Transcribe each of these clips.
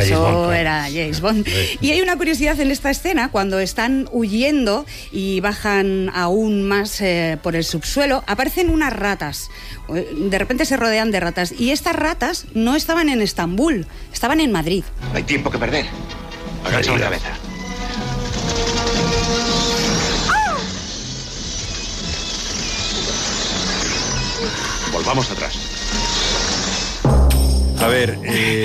Eso era James Bond. Y hay una curiosidad en esta escena, cuando están huyendo y bajan aún más por el subsuelo, aparecen unas ratas. De repente se rodean de ratas. Y estas ratas no estaban en Estambul, estaban en Madrid. No hay tiempo que perder. Agacha la cabeza. Volvamos atrás. A ver,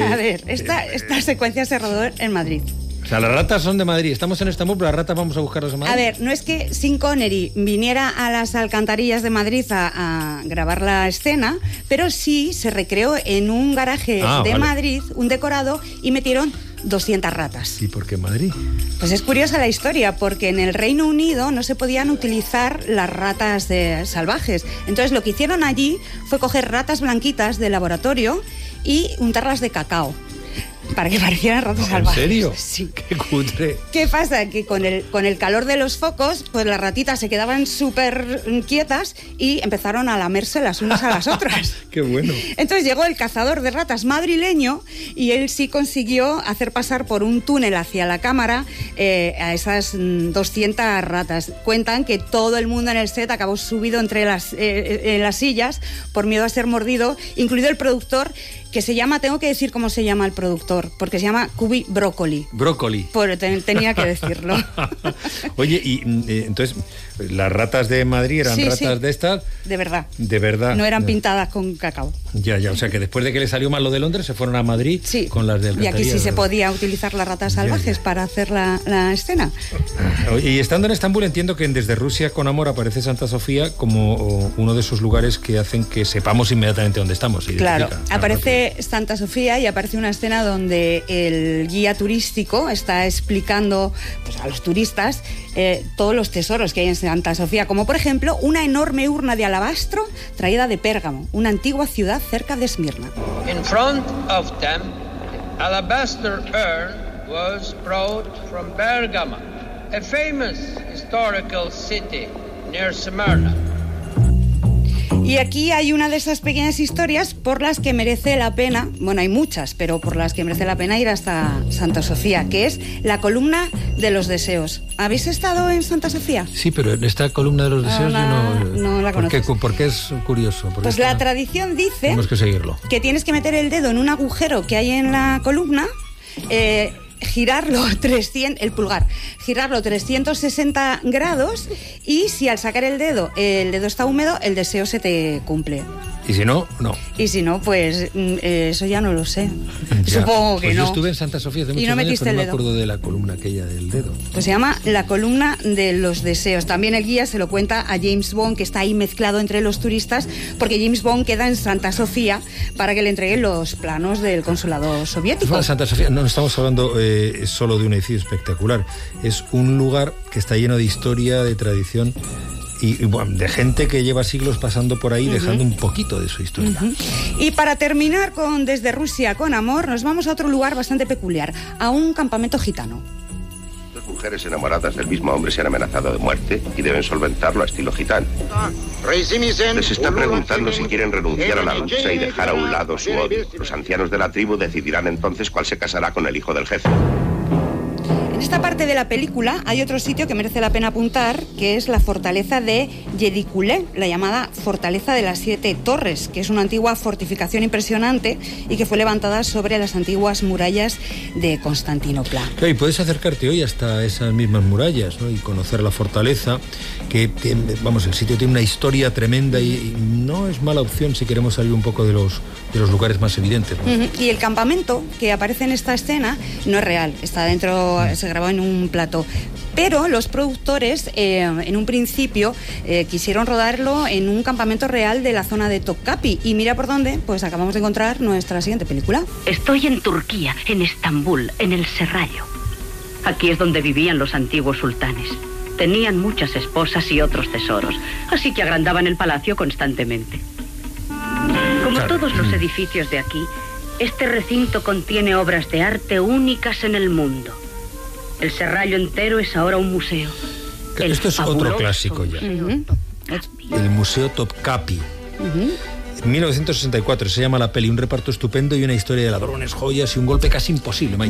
esta secuencia se rodó en Madrid. O sea, las ratas son de Madrid. Estamos en Estambul, pero las ratas vamos a buscarlas en Madrid. A ver, no es que Sean Connery viniera a las alcantarillas de Madrid a grabar la escena, pero sí se recreó en un garaje de Madrid, un decorado, y metieron 200 ratas. ¿Y por qué Madrid? Pues es curiosa la historia, porque en el Reino Unido no se podían utilizar las ratas salvajes. Entonces lo que hicieron allí fue coger ratas blanquitas de laboratorio y untarlas de cacao, para que parecieran ratas salvajes. ¿En serio? Sí. Qué cutre. ¿Qué pasa? Que con el calor de los focos, pues las ratitas se quedaban súper quietas y empezaron a lamerse las unas a las otras. Qué bueno. Entonces llegó el cazador de ratas madrileño y él sí consiguió hacer pasar por un túnel hacia la cámara a esas 200 ratas. Cuentan que todo el mundo en el set acabó subido entre las sillas por miedo a ser mordido, incluido el productor, que se llama, tengo que decir cómo se llama el productor, porque se llama Cubi Broccoli. Brócoli. Tenía que decirlo. Oye, y entonces, ¿las ratas de Madrid eran ratas de estas? De verdad. De verdad. No eran pintadas con cacao. Ya, o sea que después de que le salió mal lo de Londres, se fueron a Madrid con las del Y aquí sí se podía utilizar las ratas salvajes para hacer la escena. Y estando en Estambul, entiendo que en Desde Rusia con Amor aparece Santa Sofía como uno de esos lugares que hacen que sepamos inmediatamente dónde estamos. Claro, aparece Santa Sofía y aparece una escena donde el guía turístico está explicando, pues, a los turistas todos los tesoros que hay en Santa Sofía, como por ejemplo una enorme urna de alabastro traída de Pérgamo, una antigua ciudad cerca de Esmirna. In front of them, alabaster urn was brought from Bergamo, a famous historical city near Smyrna. Y aquí hay una de esas pequeñas historias por las que merece la pena, bueno, hay muchas, pero por las que merece la pena ir hasta Santa Sofía, que es la columna de los deseos. ¿Habéis estado en Santa Sofía? Sí, pero en esta columna de los deseos no la conozco. ¿Por qué es curioso? Pues la tradición dice tenemos que seguirlo, que tienes que meter el dedo en un agujero que hay en la columna, girarlo el pulgar, girarlo 360 grados, y si al sacar el dedo está húmedo, el deseo se te cumple. ¿Y si no, no? Y si no, pues eso ya no lo sé. Supongo que pues no. Yo estuve en Santa Sofía hace muchos años, pero no me acuerdo de la columna aquella del dedo. Pues se llama la columna de los deseos. También el guía se lo cuenta a James Bond, que está ahí mezclado entre los turistas, porque James Bond queda en Santa Sofía para que le entreguen los planos del consulado soviético. Bueno, Santa Sofía, no estamos hablando solo de un edificio espectacular. Es un lugar que está lleno de historia, de tradición y bueno, de gente que lleva siglos pasando por ahí, dejando un poquito de su historia. Y para terminar con Desde Rusia con Amor, nos vamos a otro lugar bastante peculiar, a un campamento gitano. Dos mujeres enamoradas del mismo hombre se han amenazado de muerte y deben solventarlo a estilo gitano. Les está preguntando si quieren renunciar a la lucha y dejar a un lado su odio. Los ancianos de la tribu decidirán entonces cuál se casará con el hijo del jefe. En esta parte de la película hay otro sitio que merece la pena apuntar, que es la fortaleza de Yedikulé, la llamada Fortaleza de las 7 Torres, que es una antigua fortificación impresionante y que fue levantada sobre las antiguas murallas de Constantinopla. Claro, y puedes acercarte hoy hasta esas mismas murallas, ¿no? Y conocer la fortaleza, que vamos, el sitio tiene una historia tremenda y no es mala opción si queremos salir un poco de los lugares más evidentes, ¿no? Y el campamento que aparece en esta escena no es real, está dentro, se grabó en un plató. Pero los productores, en un principio, quisieron rodarlo en un campamento real de la zona de Topkapi. Y mira por dónde, pues acabamos de encontrar nuestra siguiente película. Estoy en Turquía, en Estambul, en el Serrallo. Aquí es donde vivían los antiguos sultanes. Tenían muchas esposas y otros tesoros, así que agrandaban el palacio constantemente. Como todos los edificios de aquí, este recinto contiene obras de arte únicas en el mundo. El Serrallo entero es ahora un museo. Esto es otro clásico ya. El Museo Topkapi. 1964 se llama la peli, un reparto estupendo y una historia de ladrones, joyas y un golpe casi imposible.